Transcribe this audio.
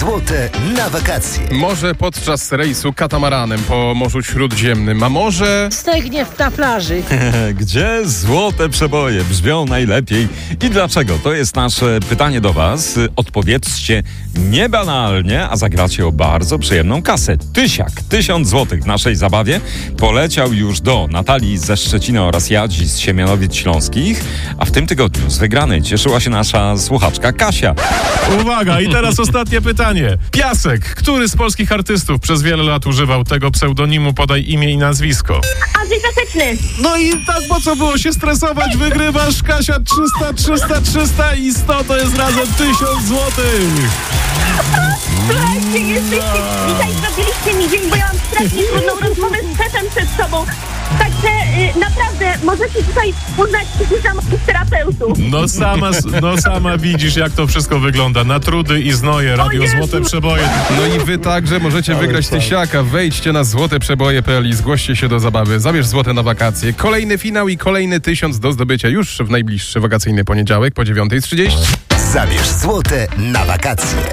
złote na wakacje. Może podczas rejsu katamaranem po Morzu Śródziemnym, a może... Stegnie na plaży. Gdzie złote przeboje brzmią najlepiej i dlaczego? To jest nasze pytanie do was. Odpowiedzcie niebanalnie, a zagracie o bardzo przyjemną kasę. 1000 złotych w naszej zabawie poleciał już do Natalii ze Szczecina oraz Jadzi z Siemianowic Śląskich, a w tym tygodniu z wygranej cieszyła się nasza słuchaczka Kasia. Uwaga, i teraz ostatnie pytanie. Piasek, który z polskich artystów przez wiele lat używał tego pseudonimu? Podaj imię i nazwisko. Andrzej Piaseczny. No i tak, po co było się stresować? Wygrywasz, Kasia, 300 i 100 to jest razem 1000 złotych. Słuchajcie, dzisiaj zrobiliście mi dzień, bo ja mam strasznie trudną rozmowę z szefem przed sobą. Także naprawdę możecie tutaj uznać się za moich terapeutów. No sama widzisz, jak to wszystko wygląda. Na trudy i znoje, Radio Złote Przeboje. No i wy także możecie wygrać tysiaka. Wejdźcie na złoteprzeboje.pl i zgłoście się do zabawy. Zabierz złote na wakacje. Kolejny finał i kolejny 1000 do zdobycia już w najbliższy wakacyjny poniedziałek po 9:30. Zabierz złote na wakacje.